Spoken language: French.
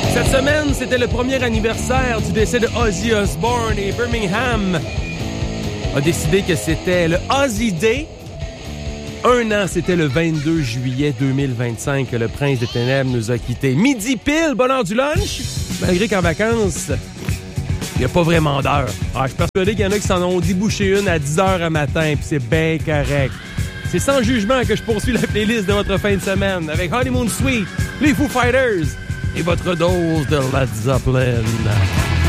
Cette semaine, c'était le premier anniversaire du décès de Ozzy Osbourne et Birmingham a décidé que c'était le Ozzy Day. Un an, c'était le 22 juillet 2025 que le Prince des Ténèbres nous a quittés. Midi pile, bonne heure du lunch, malgré qu'en vacances, il n'y a pas vraiment d'heure. Je suis persuadé qu'il y en a qui s'en ont débouché une à 10h à matin, puis c'est bien correct. C'est sans jugement que je poursuis la playlist de votre fin de semaine avec Honeymoon Suite, les Foo Fighters et votre dose de Led Zeppelin.